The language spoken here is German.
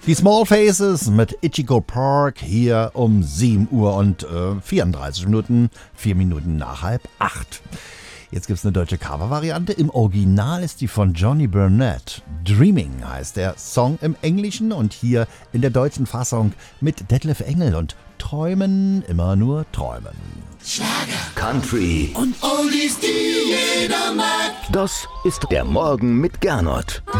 Die Small Faces mit Ichigo Park hier um 7 Uhr und 34 Minuten, 4 Minuten nach 7:30. Jetzt gibt's eine deutsche Cover-Variante. Im Original ist die von Johnny Burnett. Dreaming heißt der Song im Englischen und hier in der deutschen Fassung mit Detlef Engel und Träumen, immer nur träumen. Schlager, Country und Oldies, die jeder mag. Das ist der Morgen mit Gernot.